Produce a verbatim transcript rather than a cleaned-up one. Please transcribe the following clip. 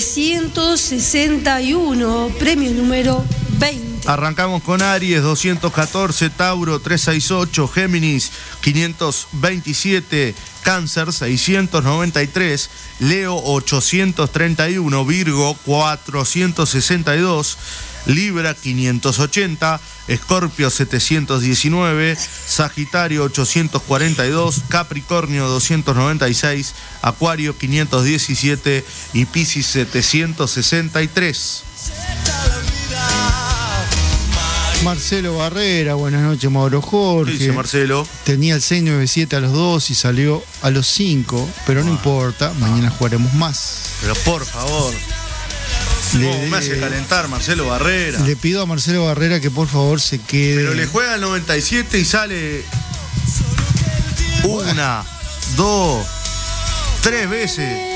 trescientos sesenta y uno, premio número veinte. Arrancamos con Aries, doscientos catorce, Tauro, trescientos sesenta y ocho, Géminis, quinientos veintisiete, Cáncer, seiscientos noventa y tres, Leo, ochocientos treinta y uno, Virgo, cuatrocientos sesenta y dos, Libra, quinientos ochenta, Escorpio, setecientos diecinueve, Sagitario, ochocientos cuarenta y dos, Capricornio, doscientos noventa y seis, Acuario, quinientos diecisiete y Piscis, setecientos sesenta y tres. Marcelo Barrera, buenas noches, Mauro Jorge. ¿Qué dice Marcelo? Tenía el seis nueve siete a los dos y salió a los cinco, pero no ah, importa, mañana jugaremos más. Pero por favor. Le, no, me hace calentar Marcelo Barrera. Le pido a Marcelo Barrera que por favor se quede. Pero le juega el noventa y siete y sale una, dos, tres veces.